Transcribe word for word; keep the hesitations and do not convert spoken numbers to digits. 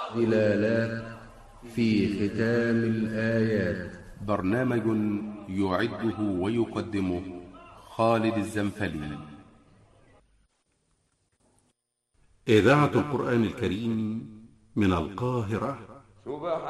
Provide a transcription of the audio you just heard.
ظلالات في ختام الآيات. برنامج يعده ويقدمه خالد الزنفلي. إذاعة القرآن الكريم من القاهرة.